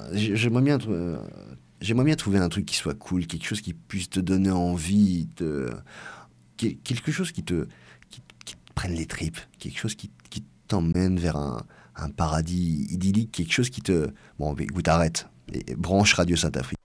j'aimerais bien trouver un truc qui soit cool, quelque chose qui puisse te donner envie, quelque chose qui te prenne les tripes, quelque chose qui t'emmène vers un paradis idyllique, quelque chose qui te... Bon, écoute, arrête. Et branche Radio Saint-Afrique.